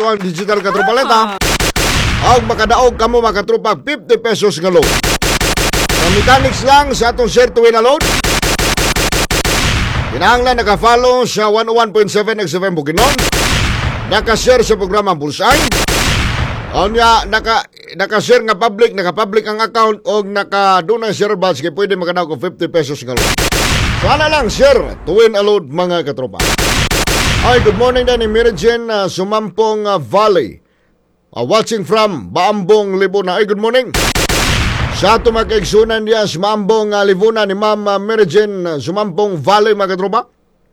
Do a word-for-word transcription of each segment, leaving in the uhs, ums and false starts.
ang digital katrupaleta. Og makadaog kamo mga katrupa fifty pesos nga load. Sa mechanics lang sa atong share to win na load. Kinahanglan naka-follow sa one oh one point seven X F M Bukidnon. Naka-share sa programa Bullseye. O niya, naka, naka-share nga public, naka-public ang account o naka-dunang share balls kaya pwede makadaog ko fifty pesos nga load. So ala lang, share to win a load mga katropa. Ay, good morning din ni Mirigen uh, Sumampong uh, Valley. Uh, watching from Baambong, Libuna. Ay, good morning. Sa ato makaigsunan niya sa Maambong uh, Libuna ni Ma'am uh, Mirigen uh, Sumampong Valley mga katropa.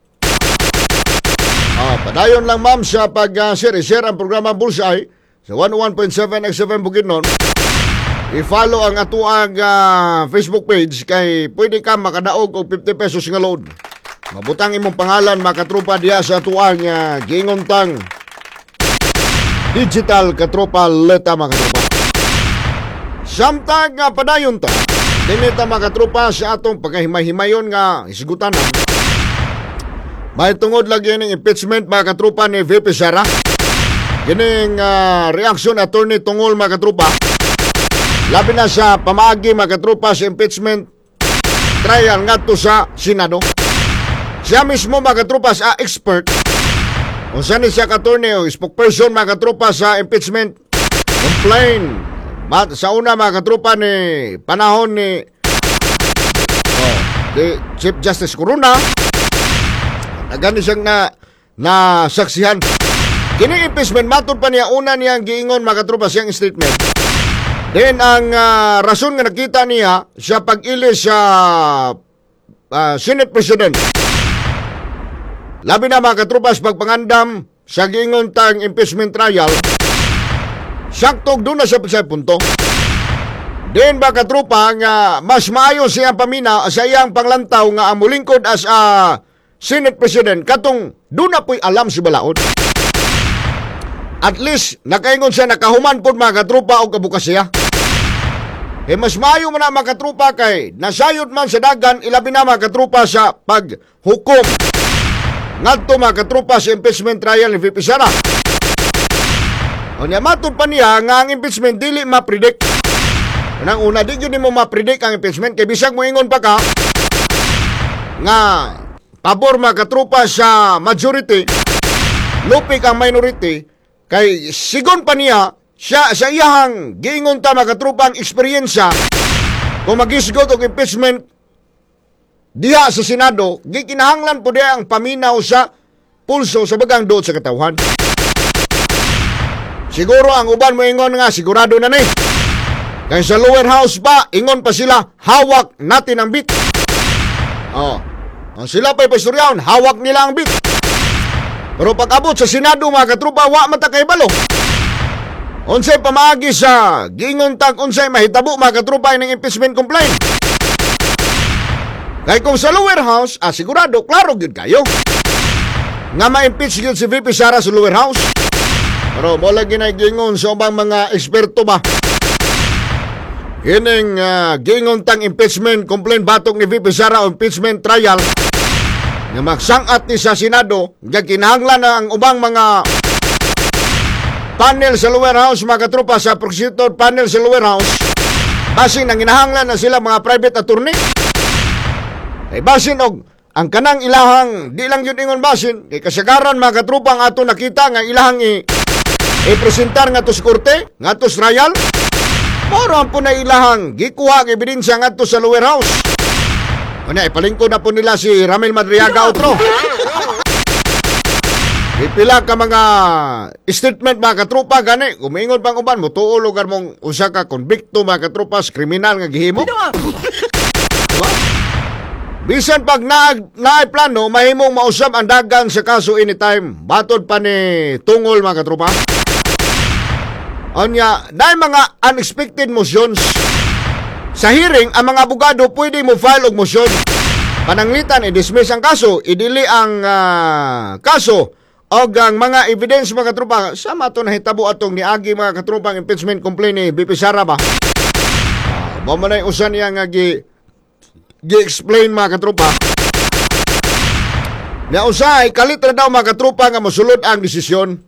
Uh, padayon lang ma'am sa pag-share. Uh, share ang programa Bullseye sa one oh one point seven X F M Bukidnon. I-follow ang atuang uh, Facebook page kay pwede ka makadaog og fifty pesos nga load. Mabutang imong pangalan makatrupa diya sa atuang uh, gingontang digital katropa leta mga katropa. Samtang uh, padayon ta dinita mga katropa sa atong pagkahimay-himayon nga isgutanan. May tungod lagi ng impeachment mga katropa ni V P Sara. Kining uh, reaction attorney tungol mga katropa. Labi na sa pamaagi mga katropa sa impeachment trial ngadto sa Senado. Siya mismo mga katropa sa expert o saan siya attorney o spokesperson mga katropa sa impeachment complain. Sa una mga katropa ni panahon ni oh, the Chief Justice Corona. Nagani siyang na nasaksihan. Kini impeachment matod pa niya una niyang giingon mga katropa siyang statement. Then ang uh, rason nga nakita niya sa pag-ilis sa uh, Senate President. Labi na mga katropa sa pagpangandam sa giingon tang impeachment trial. Saktog doon na siya sa punto. Then mga katropa nga mas maayo siyang pamina sa iyang panglantaw nga amulingkod as a uh, Senate President katong doon na po'y alam si balaod. At least, nakaingon siya, nakahuman po mga katrupa o kabukas siya. Eh, mas maayo man na mga katrupa kay nasayod man sa dagan, ilabi na mga katrupa sa paghukom. Ngadto mga katrupa sa impeachment trial ni V P Sara. O niya, matod pa niya nga ang impeachment dili ma-predict. Nang una, di yun mo ma-predict ang impeachment, kay bisag mo ingon pa ka nga pabor mga katrupa sa majority, lupik ang minority. Kay sigon pa niya, siya sa iyahang giingon ta mga katropa ang eksperyensya kung magisgot og impeachment diha sa Senado, gikinahanglan po diha ang paminaw sa pulso sa bagang doot sa katawhan. Siguro ang uban mo ingon nga sigurado na ni. Kaya sa lower house pa, ingon pa sila, hawak natin ang bit. Oh, sila pa'y pastoryaon, hawak nila ang bit. Pero pag-abot sa Senado mga katrupa, wa mata kay balo. Unsay pamaagi sa gingon tag unsay mahitabo mga katrupa ng impeachment complaint. Kay kung sa lower house, ah, sigurado, klaro gyud kayo nga ma-impeach gyud si V P Sara sa lower house. Pero mo lagi na gingon sa ubang mga eksperto ba. Kining uh, gingon tang impeachment complaint batok ni V P Sara o impeachment trial nga magsangat ni sa Senado, nga kinahanglan na ang ubang mga panel sa lower house, mga katropa sa prosecutor panel sa lower house, basin ang kinahanglan na sila mga private attorney. Ay basin og ang kanang ilahang, di lang yun ingon basin, kay kasagaran mga katropa ang ato nakita nga ilahang i i-presentar nga to sa korte, nga to sa trial, moron po na ilahang gikuha ang ebidensya nga to sa lower house. Ano, ipalingkod na po nila si Ramil Madriaga Otro. Ipila ka mga statement mga katrupa gani. Kumingon pang uban mo, tuo lugar mong usa ka konbikto mga katrupa sa kriminal nga gihimo. Diba? Bisan pag na, naay plano, mahimong mausap ang dagan sa kaso anytime. Batod pa ni tungol mga katrupa. Anya, naay mga unexpected motions. Sa hearing, ang mga abogado pwede mo file og motion. Pananglitan, i-dismiss ang kaso, idili ang uh, kaso o ang mga evidence mga katropa. Sama ito nahitabo atong niagi mga katropa ang impeachment complaint ni V P Sara ba? Uh, Mamanay usan niya nga gi, gi-explain mga katropa. Na usay, kalit na daw mga katropa nga mosulod ang desisyon.